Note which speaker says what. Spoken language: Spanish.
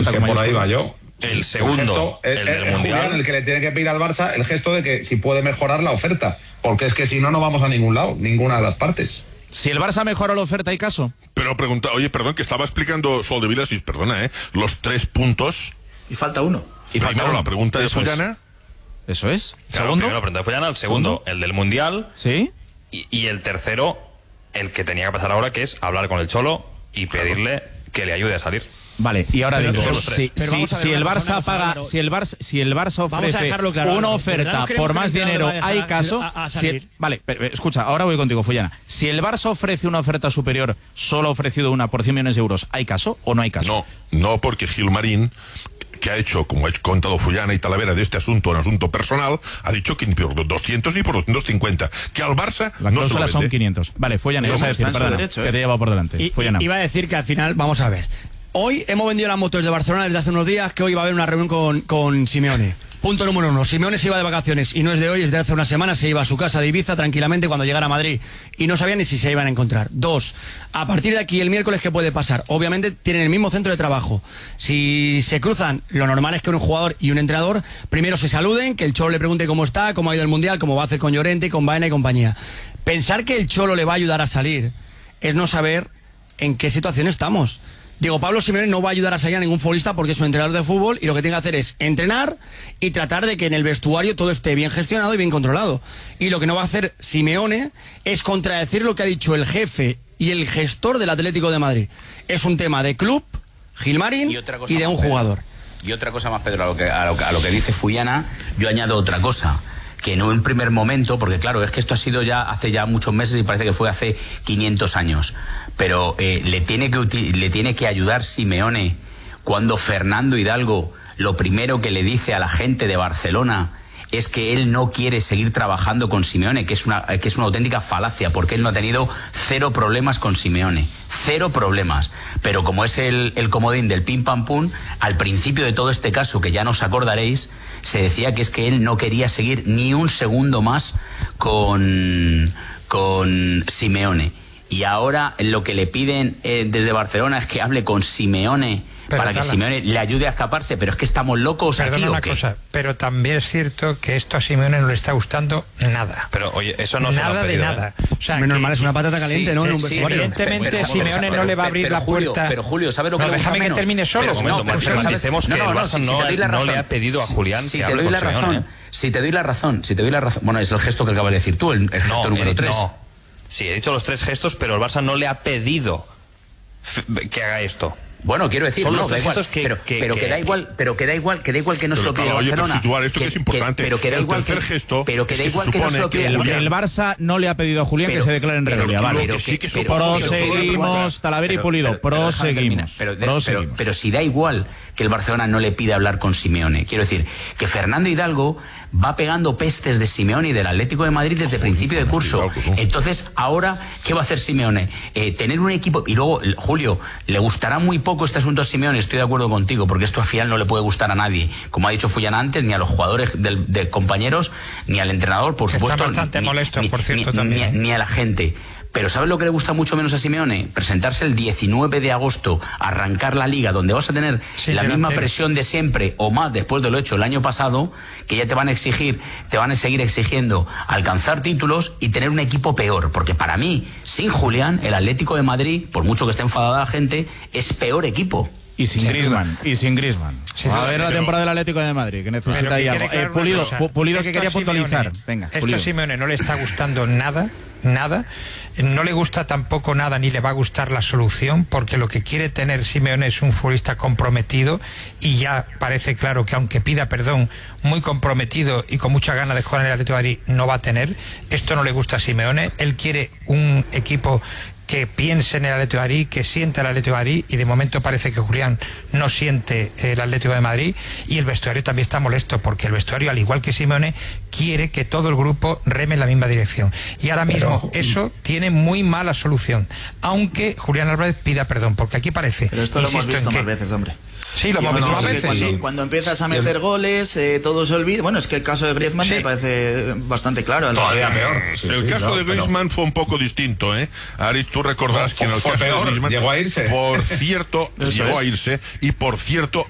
Speaker 1: pregunta
Speaker 2: es que por ahí va yo.
Speaker 3: El segundo, el del Mundial.
Speaker 2: Julián, el que le tiene que pedir al Barça el gesto de que si puede mejorar la oferta, porque es que si no, no vamos a ningún lado, ninguna de las partes.
Speaker 1: Si el Barça mejora la oferta, ¿hay caso?
Speaker 4: Pero pregunta, oye, perdón, que estaba explicando Soldevila, si perdona, los 3 puntos.
Speaker 5: Y falta uno.
Speaker 4: Y primero la pregunta de Fullana.
Speaker 1: Eso es.
Speaker 3: Claro,
Speaker 1: ¿Segundo?
Speaker 3: primero la pregunta de Fullana, el segundo, el del Mundial.
Speaker 1: ¿Sí?
Speaker 3: Y el tercero, el que tenía que pasar ahora, que es hablar con el Cholo y pedirle que le ayude a salir.
Speaker 1: Vale, y ahora digo,
Speaker 3: si
Speaker 1: el Barça paga, si el Barça ofrece
Speaker 6: claro,
Speaker 1: una oferta por más dinero, ¿hay caso? Vale, escucha, ahora voy contigo, Fullana. Si el Barça ofrece una oferta superior, solo ha ofrecido una por 100 millones de euros, ¿hay caso o no hay caso?
Speaker 4: No, porque Gilmarín, que ha hecho, como ha contado Fullana y Talavera, de este asunto un asunto personal, ha dicho que ni por 200 ni por 250, que al Barça
Speaker 1: la
Speaker 4: no se lo
Speaker 1: cláusula son
Speaker 4: vende.
Speaker 1: 500. Vale, Fullana, ibas a decir, perdona, que te he llevado por delante. Fullana.
Speaker 6: Iba a decir que al final, vamos a ver. Hoy hemos vendido las motos de Barcelona desde hace unos días, que hoy va a haber una reunión con Simeone. Punto número 1. Simeone se iba de vacaciones y no es de hoy, es de hace una semana. Se iba a su casa de Ibiza tranquilamente cuando llegara a Madrid y no sabía ni si se iban a encontrar. 2. A partir de aquí, el miércoles, ¿qué puede pasar? Obviamente tienen el mismo centro de trabajo. Si se cruzan, lo normal es que un jugador y un entrenador primero se saluden, que el Cholo le pregunte cómo está, cómo ha ido el Mundial, cómo va a hacer con Llorente, con Baena y compañía. Pensar que el Cholo le va a ayudar a salir es no saber en qué situación estamos. Digo, Pablo Simeone no va a ayudar a salir a ningún futbolista porque es un entrenador de fútbol y lo que tiene que hacer es entrenar y tratar de que en el vestuario todo esté bien gestionado y bien controlado. Y lo que no va a hacer Simeone es contradecir lo que ha dicho el jefe y el gestor del Atlético de Madrid. Es un tema de club, Gilmarín, y de un jugador.
Speaker 7: Y otra cosa más, Pedro, a lo que dice Fullana, yo añado otra cosa. Que no en primer momento, porque claro, es que esto ha sido ya hace ya muchos meses y parece que fue hace 500 años, pero le tiene que ayudar Simeone cuando Fernando Hidalgo lo primero que le dice a la gente de Barcelona es que él no quiere seguir trabajando con Simeone, que es una auténtica falacia, porque él no ha tenido 0 problemas con Simeone, 0 problemas. Pero como es el comodín del pim pam pum, al principio de todo este caso, que ya no os acordaréis, se decía que es que él no quería seguir ni un segundo más con Simeone. Y ahora lo que le piden desde Barcelona es que hable con Simeone para que Simeone le ayude a escaparse, pero es que estamos locos.
Speaker 8: Perdona
Speaker 7: aquí,
Speaker 8: una cosa, pero también es cierto que esto a Simeone no le está gustando nada.
Speaker 3: Pero oye, eso no
Speaker 8: nada
Speaker 3: se lo ha
Speaker 8: de
Speaker 3: pedido,
Speaker 8: nada. O sea,
Speaker 6: normal, es una patata caliente, ¿no? En un vestuario.
Speaker 8: Evidentemente Simeone no le va a abrir la puerta.
Speaker 7: Pero Julio, ¿sabes lo que
Speaker 8: no,
Speaker 7: le gusta
Speaker 8: déjame
Speaker 7: menos?
Speaker 8: que termine solo.
Speaker 3: Maticemos que el Barça no le ha pedido a Julián que hable con Simeone.
Speaker 7: Si te doy la razón, bueno, es el gesto que acabas de decir tú, el gesto número 3.
Speaker 3: No. Sí, he dicho los 3 gestos, pero el Barça no le ha pedido que haga esto.
Speaker 7: Bueno, quiero decir,
Speaker 3: son
Speaker 7: no,
Speaker 3: los 3 gestos
Speaker 7: pero que da igual que no se lo pida
Speaker 4: Oye,
Speaker 7: Barcelona.
Speaker 4: pero situar esto que es importante.
Speaker 7: Pero que da
Speaker 4: el
Speaker 7: igual
Speaker 4: tercer gesto,
Speaker 7: pero que da
Speaker 4: es
Speaker 7: igual que no se lo pida
Speaker 1: el Barça no le ha pedido a Julián que se declare en rebeldía. Vale, proseguimos, Talavera y Pulido, proseguimos.
Speaker 7: Pero si da igual que el Barcelona no le pide hablar con Simeone. Quiero decir, que Fernando Hidalgo va pegando pestes de Simeone y del Atlético de Madrid desde principio de curso. Entonces, ahora, ¿qué va a hacer Simeone? Tener un equipo... Y luego, Julio, le gustará muy poco este asunto a Simeone, estoy de acuerdo contigo, porque esto al final no le puede gustar a nadie. Como ha dicho Fullana antes, ni a los jugadores de compañeros, ni al entrenador, por supuesto.
Speaker 8: Está bastante molesto, por cierto, también.
Speaker 7: Ni a la gente. Pero ¿sabes lo que le gusta mucho menos a Simeone? Presentarse el 19 de agosto, arrancar la Liga, donde vas a tener la misma presión de siempre, o más después de lo hecho el año pasado, que ya te van a seguir exigiendo alcanzar títulos y tener un equipo peor. Porque para mí, sin Julián, el Atlético de Madrid, por mucho que esté enfadada la gente, es peor equipo.
Speaker 1: Y sin Griezmann. A ver la temporada del Atlético de Madrid, que necesita ahí algo. Pulido que quería puntualizar. Venga,
Speaker 8: esto a Simeone no le está gustando nada. No le gusta tampoco nada, ni le va a gustar la solución, porque lo que quiere tener Simeone es un futbolista comprometido, y ya parece claro que aunque pida perdón, muy comprometido y con mucha ganas de jugar en el Atlético de Madrid, no va a tener. Esto no le gusta a Simeone. Él quiere un equipo que piense en el Atlético de Madrid, que sienta el Atlético de Madrid, y de momento parece que Julián no siente el Atlético de Madrid, y el vestuario también está molesto, porque el vestuario, al igual que Simeone, quiere que todo el grupo reme en la misma dirección, y ahora mismo eso tiene muy mala solución, aunque Julián Álvarez pida perdón, porque aquí parece...
Speaker 5: Pero esto lo hemos visto más veces, hombre.
Speaker 8: Sí, lo hemos visto más veces.
Speaker 5: Cuando empiezas a meter goles, todo se olvida. Bueno, es que el caso de Griezmann me parece bastante claro.
Speaker 2: Todavía peor.
Speaker 4: El caso de Griezmann fue un poco distinto, ¿eh? Aris, tú recordarás que en el caso de Griezmann...
Speaker 2: Llegó a irse.
Speaker 4: Por cierto, llegó a irse. Y por cierto,